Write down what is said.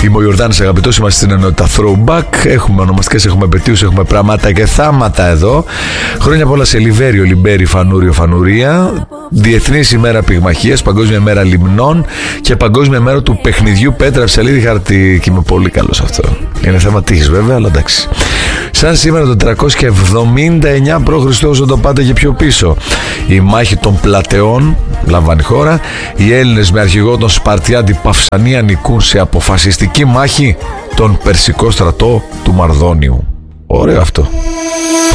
Είμαι ο Ιορδάνης αγαπητός, είμαστε στην ενότητα Throwback. Έχουμε ονομαστικές, έχουμε επετείους, έχουμε πράματα και θάματα εδώ. Χρόνια πολλά σε Λιβέριο, Λιμπέρι, Φανούριο, Φανουρία. Διεθνής ημέρα πυγμαχίας, Παγκόσμια μέρα λιμνών και Παγκόσμια μέρα του παιχνιδιού πέτρα, ψαλίδι, χαρτί. Και είμαι πολύ καλός αυτό. Είναι θέμα τύχης βέβαια, αλλά εντάξει. Σαν σήμερα το 379 π.Χ. όσο το πάτε και πιο πίσω, η μάχη των Πλατεών λαμβάνει χώρα. Οι Έλληνες με αρχηγό τον Σπαρτιάτη Παυσανία νικούν σε αποφασιστική μάχη τον Περσικό στρατό του Μαρδόνιου. Ωραίο αυτό.